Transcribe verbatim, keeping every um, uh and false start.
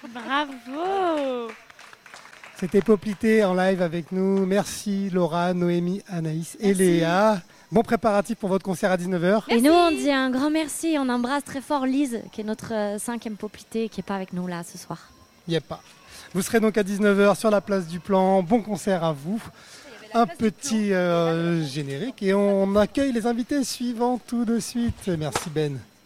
Bravo. C'était Poplité en live avec nous. Merci Laura, Noémie, Anaïs et Léa. Bon préparatif pour votre concert à dix-neuf heures. Et nous, on dit un grand merci. On embrasse très fort Lise, qui est notre euh, cinquième Poplité, qui n'est pas avec nous là ce soir. Il n'y a pas. Vous serez donc à dix-neuf heures sur la place du Plan. Bon concert à vous. Un petit euh, générique et on accueille les invités suivants tout de suite. Merci Ben.